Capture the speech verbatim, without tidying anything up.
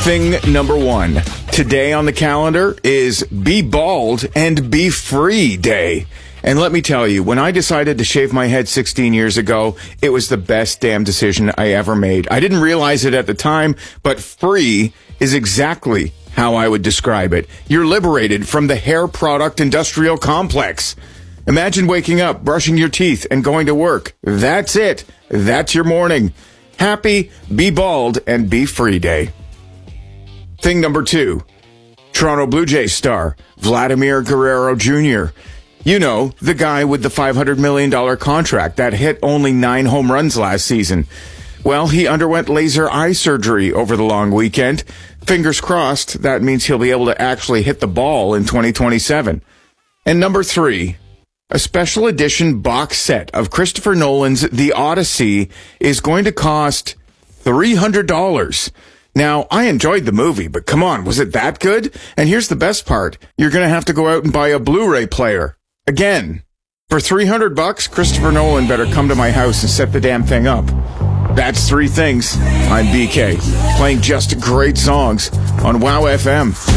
Thing number one. Today on the calendar is Be Bald and Be Free Day. And let me tell you, when I decided to shave my head sixteen years ago, it was the best damn decision I ever made. I didn't realize it at the time, but free is exactly how I would describe it. You're liberated from the hair product industrial complex. Imagine waking up, brushing your teeth, and going to work. That's it. That's your morning. Happy Be Bald and Be Free Day. Thing number two. Toronto Blue Jays star Vladimir Guerrero Junior You know, the guy with the five hundred million dollars contract that hit only nine home runs last season. Well, he underwent laser eye surgery over the long weekend. Fingers crossed, that means he'll be able to actually hit the ball in twenty twenty-seven. And number three, a special edition box set of Christopher Nolan's The Odyssey is going to cost three hundred dollars. Now, I enjoyed the movie, but come on, was it that good? And here's the best part. You're going to have to go out and buy a Blu-ray player. Again, for three hundred bucks, Christopher Nolan better come to my house and set the damn thing up. That's Three Things. I'm B K, playing just great songs on WOW F M.